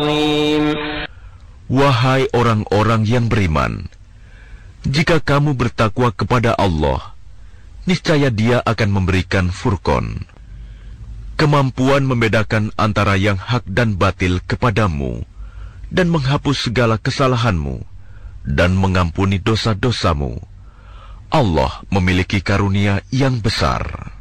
Wahai orang-orang yang beriman, jika kamu bertakwa kepada Allah, niscaya Dia akan memberikan Furqan, kemampuan membedakan antara yang hak dan batil kepadamu, dan menghapus segala kesalahanmu, dan mengampuni dosa-dosamu. Allah memiliki karunia yang besar.